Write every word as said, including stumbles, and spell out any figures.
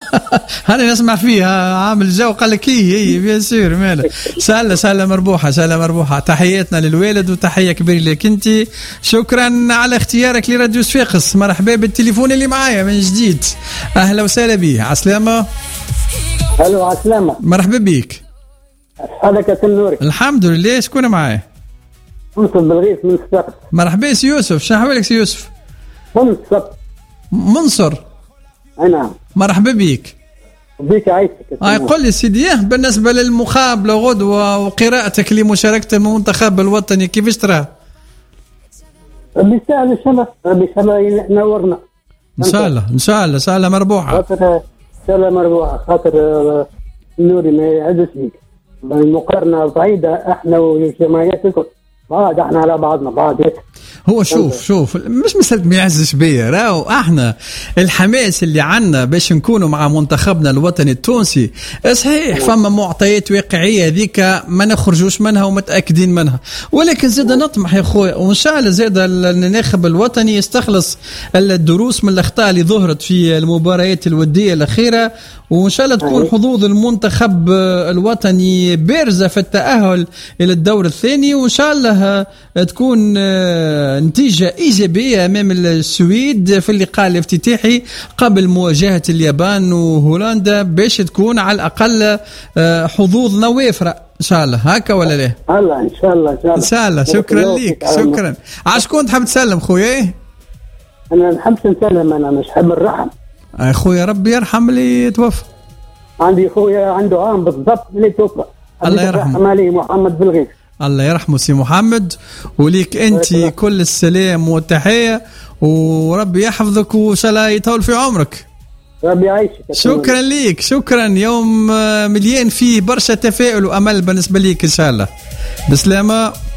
أنا نسمع فيها عامل جو قال لك هي هي بيان سور ماله. سهلة سهلة مربوحة سهلة مربوحة. تحياتنا للوالد وتحية كبيرة لك أنت. شكرا على اختيارك لراديو صفاقس. مرحبا بالتليفون اللي معايا من جديد. أهلا وسهلا به. عسلامة. الو عسلامة. مرحبا بيك. حالك يا تنوري؟ الحمد لله. شكون معايا؟ منصف بالغيث من صفاقس. مرحبا سي يوسف. شنو أحوالك سي يوسف؟ منصف منصر. أي نعم. مرحبا بيك. بيك عايشك. آه قل لي سيدي بالنسبة للمقابلة غدوة وقراءتك لمشاركة المنتخب الوطني كيفاش تراه؟ بيسهل الشرف بيسهل ينورنا إن شاء الله إن شاء الله سهلة مربوحة. خاطر سهلة مربوحة خاطر نوري ما يعزش بيك المقارنة بعيدة احنا والجمعيات الكل بعد احنا على بعضنا بعض. هو شوف شوف مش مسألة ما يعزش بيا راهو احنا الحماس اللي عنا باش نكونوا مع منتخبنا الوطني التونسي صحيح فما معطيات واقعية ذيك ما نخرجوش منها ومتأكدين منها ولكن زيدا نطمح يا خويا وان شاء الله زيدا الناخب الوطني يستخلص الدروس من الاخطاء اللي ظهرت في المباريات الودية الأخيرة وان شاء الله تكون حظوظ المنتخب الوطني بارزة في التأهل إلى الدور الثاني وان شاء الله تكون نتيجة إيجابية أمام السويد في اللقاء الافتتاحي قبل مواجهة اليابان وهولندا باش تكون على الأقل حظوظ نوافرة إن شاء الله. هكا ولا لا؟ الله إن شاء الله إن شاء الله. إن شاء الله. شكرا لك شكرا. عشكون تحب تسلم خويا؟ أنا نحب نسلم أنا مش حب الرحم. خويا ربي يرحم اللي توفى. عندي خويا عنده عام بالضبط اللي توفى. الله يرحمه. علي محمد بالغيث. الله يرحمه سي محمد وليك انت كل السلام والتحيه وربي يحفظك وان شاء الله يطول في عمرك. ربي يعيشك. شكرا ليك شكرا. يوم مليان فيه برشا تفاؤل وامل بالنسبه ليك ان شاء الله. بسلامه.